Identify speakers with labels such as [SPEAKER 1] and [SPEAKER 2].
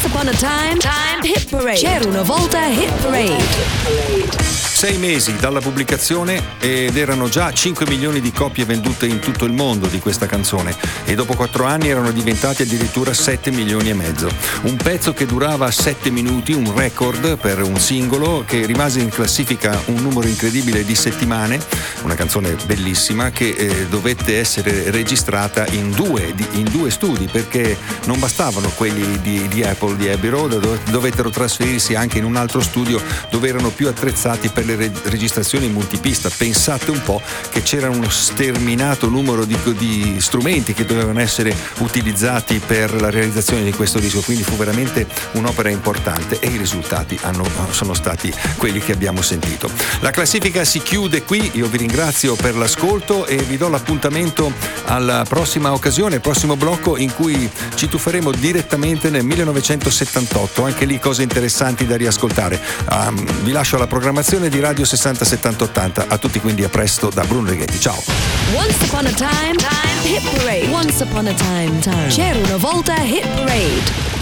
[SPEAKER 1] Once upon a time, Hit Parade. C'era una volta Hit Parade.
[SPEAKER 2] 6 mesi dalla pubblicazione ed erano già 5 milioni di copie vendute in tutto il mondo di questa canzone, e dopo 4 anni erano diventati addirittura 7 milioni e mezzo. Un pezzo che durava 7 minuti, un record per un singolo che rimase in classifica un numero incredibile di settimane, una canzone bellissima che dovette essere registrata in due studi, perché non bastavano quelli di Apple, di Abbey Road, dovettero trasferirsi anche in un altro studio dove erano più attrezzati per le registrazioni in multipista. Pensate un po' che c'era uno sterminato numero di strumenti che dovevano essere utilizzati per la realizzazione di questo disco, quindi fu veramente un'opera importante e i risultati sono stati quelli che abbiamo sentito. La classifica si chiude qui, io vi ringrazio per l'ascolto e vi do l'appuntamento alla prossima occasione, il prossimo blocco in cui ci tufferemo direttamente nel 1978, anche lì cose interessanti da riascoltare. Vi lascio alla programmazione di Radio 60 70 80. A tutti quindi a presto da Bruno Righetti. Ciao.
[SPEAKER 1] Once upon a time, Hit Parade. Once upon a time. C'era una volta Hit Parade.